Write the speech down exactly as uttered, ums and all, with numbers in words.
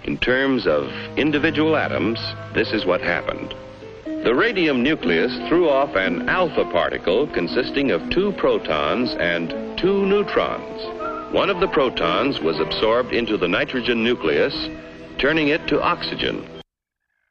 In terms of individual atoms, this is what happened. The radium nucleus threw off an alpha particle consisting of two protons and two neutrons. One of the protons was absorbed into the nitrogen nucleus, turning it to oxygen.